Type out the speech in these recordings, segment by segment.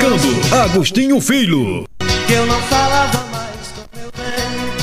Comunicando, Agostinho Filho. Que eu não falava mais com meu bem.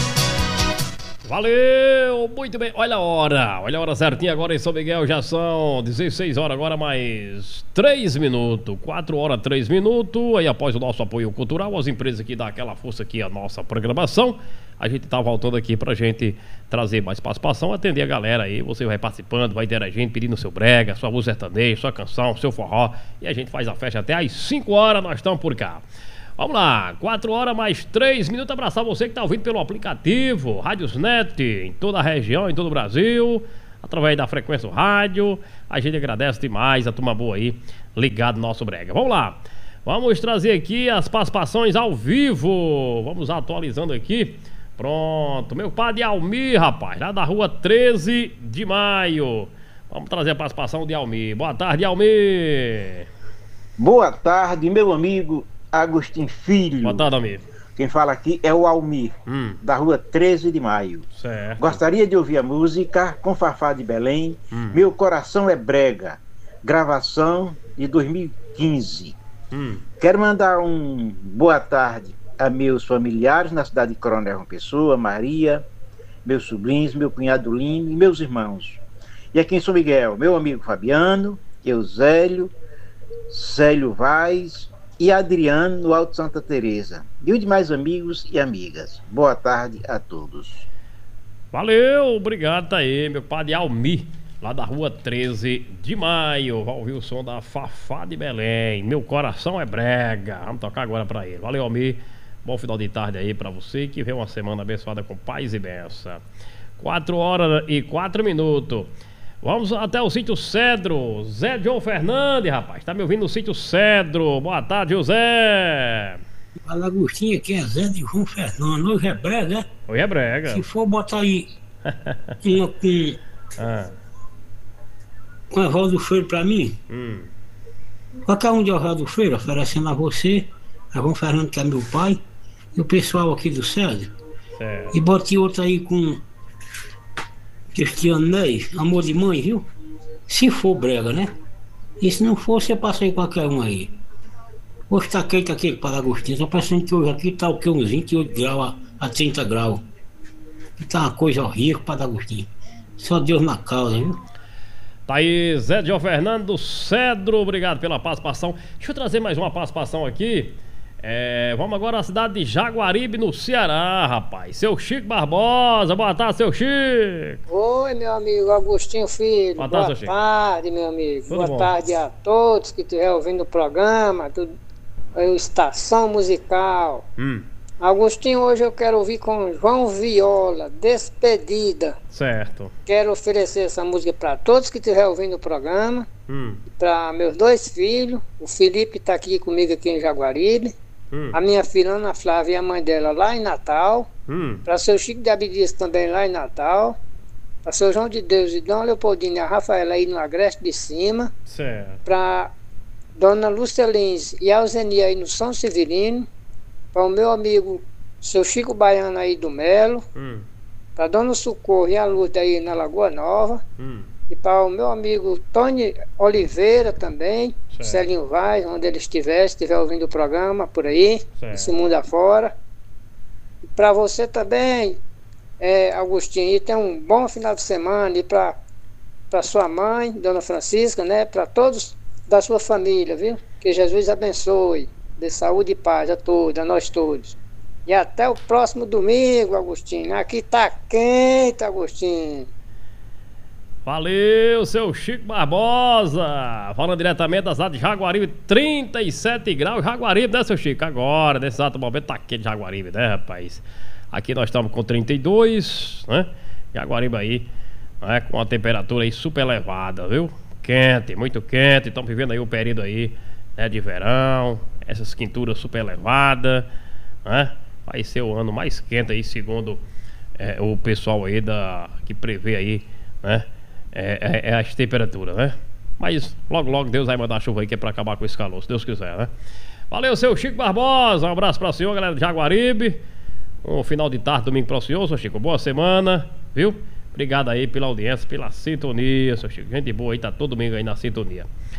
Valeu, muito bem, olha a hora certinha agora em São Miguel, já são 16 horas agora mais 3 minutos, 4 horas 3 minutos, aí após o nosso apoio cultural, as empresas que dão aquela força aqui à nossa programação, a gente tá voltando aqui pra gente trazer mais participação, atender a galera aí, você vai participando, vai interagindo, pedindo seu brega, sua música sertaneja, sua canção, seu forró, e a gente faz a festa até às 5 horas, nós estamos por cá. Vamos lá, 4 horas mais 3 minutos. Abraçar você que está ouvindo pelo aplicativo Rádiosnet, em toda a região, em todo o Brasil, através da frequência do rádio. A gente agradece demais a turma boa aí, ligado no nosso brega. Vamos lá, vamos trazer aqui as participações ao vivo. Vamos atualizando aqui. Pronto, meu padre Almir, rapaz, lá da rua 13 de maio. Vamos trazer a participação de Almir. Boa tarde, Almir. Boa tarde, meu amigo Agostinho Filho. Boa tarde, Almir. Quem fala aqui é o Almir, da rua 13 de maio. Certo. Gostaria de ouvir a música Com Fafá de Belém, Meu Coração é Brega, gravação de 2015. Quero mandar um boa tarde a meus familiares na cidade de Coronel João Pessoa, Maria, meus sobrinhos, meu cunhado Lino e meus irmãos. E aqui em São Miguel, meu amigo Fabiano, Eusélio, Célio Vaz e Adriano no Alto Santa Teresa. E os demais amigos e amigas. Boa tarde a todos. Valeu, obrigado, tá aí, meu padre Almir, lá da rua 13 de maio. Vai ouvir o som da Fafá de Belém. Meu coração é brega. Vamos tocar agora pra ele. Valeu, Almir. Bom final de tarde aí pra você, que vem uma semana abençoada com paz e benção. 4 horas e 4 minutos. Vamos até o sítio Cedro. Zé João Fernandes, rapaz. Tá me ouvindo no sítio Cedro. Boa tarde, José. Fala, Agostinho, aqui é Zé de João Fernandes. Hoje é brega, né? Hoje é brega. Se for botar aí uma com a voz do Freire pra mim, qualquer um de Oswaldo do Freire oferecendo a você, a João Fernando, que é meu pai, e o pessoal aqui do Cedro. Certo. E bote outra aí com Cristiano Ney, Amor de Mãe, viu? Se for brega, né? E se não for, você passa aí qualquer um aí. Hoje tá quente aqui para Agostinho. Tô pensando que hoje aqui tá o que? Uns 28 graus a 30 graus. E tá uma coisa horrível para Agostinho. Só Deus na causa, viu? Tá aí, Zé João Fernando do Cedro. Obrigado pela participação. Deixa eu trazer mais uma participação aqui. Vamos agora à cidade de Jaguaribe, no Ceará, rapaz. Seu Chico Barbosa, boa tarde, seu Chico. Oi, meu amigo Agostinho Filho. Boa tarde, seu Chico. Tarde, meu amigo. Tudo boa bom? tarde a todos que estiverem ouvindo o programa, o Estação Musical. Agostinho, hoje eu quero ouvir com João Viola, Despedida. Certo. Quero oferecer essa música para todos que estiverem ouvindo o programa, para meus 2 filhos. O Felipe está aqui comigo aqui em Jaguaribe. A minha filha Ana Flávia e a mãe dela lá em Natal. Para seu Chico de Abdias também lá em Natal. Para seu João de Deus e Dona Leopoldina e a Rafaela aí no Agreste de Cima. Certo. Para Dona Lúcia Lins e a Eusenia aí no São Severino. Para o meu amigo seu Chico Baiano aí do Melo. Para Dona Socorro e a Lourdes aí na Lagoa Nova. E para o meu amigo Tony Oliveira também, Celinho Vaz, onde ele estiver ouvindo o programa por aí, esse mundo afora. E para você também, Agostinho, e tenha um bom final de semana. E para sua mãe, Dona Francisca, né? Para todos da sua família, viu? Que Jesus abençoe, dê saúde e paz a todos, a nós todos. E até o próximo domingo, Agostinho. Aqui tá quente, Agostinho. Valeu, seu Chico Barbosa. Falando diretamente da cidade de Jaguaribe, 37 graus. Jaguaribe, né, seu Chico? Agora, nesse exato momento, tá quente Jaguaribe, né, rapaz? Aqui nós estamos com 32, né? Jaguaribe aí, né, com uma temperatura aí super elevada, viu? Quente, muito quente. Estamos vivendo aí o período aí, né, de verão. Essas quinturas super elevadas, né? Vai ser o ano mais quente aí, segundo o pessoal aí que prevê aí, né? As temperaturas, né? Mas logo logo Deus vai mandar a chuva aí, que é pra acabar com esse calor, se Deus quiser, né? Valeu, seu Chico Barbosa. Um abraço pra senhor, galera de Jaguaribe. Um final de tarde, domingo pro senhor, seu Chico. Boa semana, viu? Obrigado aí pela audiência, pela sintonia, seu Chico. Gente boa aí, tá todo domingo aí na sintonia.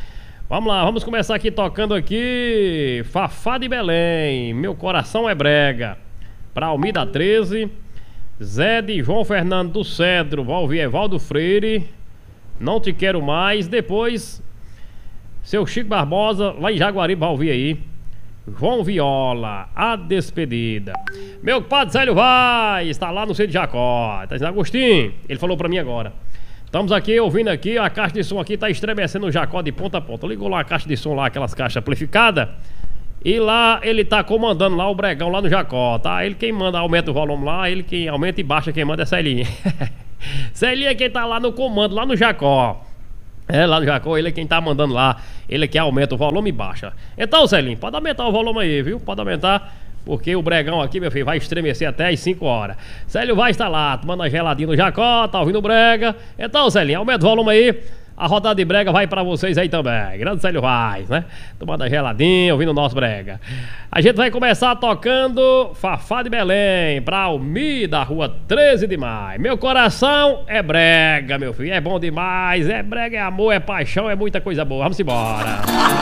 Vamos lá, vamos começar aqui tocando aqui Fafá de Belém, Meu Coração é Brega. Pra Almida 13, Zé de João Fernando do Cedro, vai ouvir Evaldo Freire, Não Te Quero Mais. Depois, seu Chico Barbosa, lá em Jaguaribe, vai ouvir aí João Viola, A Despedida. Meu padre Célio vai, está lá no centro de Jacó, tá em Agostinho, ele falou pra mim agora. Estamos aqui ouvindo aqui, a caixa de som aqui tá estremecendo o Jacó de ponta a ponta. Ligou lá a caixa de som lá, aquelas caixas amplificadas. E lá ele tá comandando lá o bregão lá no Jacó, tá? Ele quem manda, aumenta o volume lá, ele quem aumenta e baixa, quem manda é Celinha. Celinha é quem tá lá no comando, lá no Jacó. É, lá no Jacó, ele é quem tá mandando lá. Ele é quem aumenta o volume e baixa. Então, Celinho, pode aumentar o volume aí, viu? Pode aumentar, porque o bregão aqui, meu filho, vai estremecer até às 5 horas. Célio vai estar lá, tomando a geladinha no Jacó, tá ouvindo o brega. Então, Celinho, aumenta o volume aí. A rodada de brega vai pra vocês aí também. Grande Célio Vaz, né? Tomando a geladinha, ouvindo o nosso brega. A gente vai começar tocando Fafá de Belém, pra Almida, rua 13 de maio. Meu coração é brega, meu filho. É bom demais. É brega, é amor, é paixão, é muita coisa boa. Vamos embora.